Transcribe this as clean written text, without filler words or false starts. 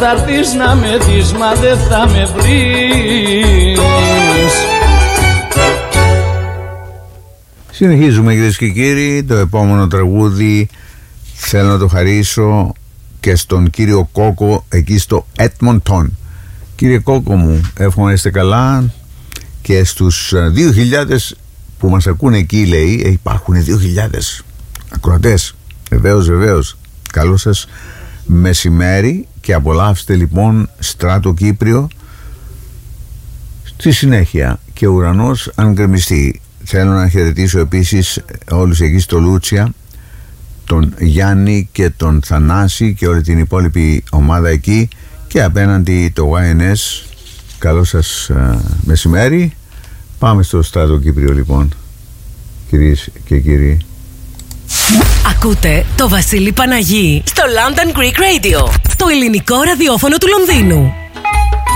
Θα έρθεις να με δεις, μα δεν θα με βρεις. Συνεχίζουμε κυρίες και κύριοι. Το επόμενο τραγούδι θέλω να το χαρίσω και στον κύριο Κόκο εκεί στο Edmonton. Κύριε Κόκο μου, εύχομαι να είστε καλά. Και στους 2.000 που μας ακούνε εκεί, λέει, υπάρχουν 2.000 ακροατές. Βεβαίως. Καλό σας μεσημέρι και απολαύστε λοιπόν Στράτο Κύπριο. Στη συνέχεια και ο ουρανός αν γκρεμιστεί. Θέλω να χαιρετήσω επίσης όλους εκεί στο Λούτσια, τον Γιάννη και τον Θανάση και όλη την υπόλοιπη ομάδα εκεί, και απέναντι το YNS. Καλό σας μεσημέρι. Πάμε στο Στράτο Κύπριο λοιπόν, κυρίες και κύριοι. Ακούτε το Βασίλη Παναγί στο London Greek Radio, το ελληνικό ραδιόφωνο του Λονδίνου.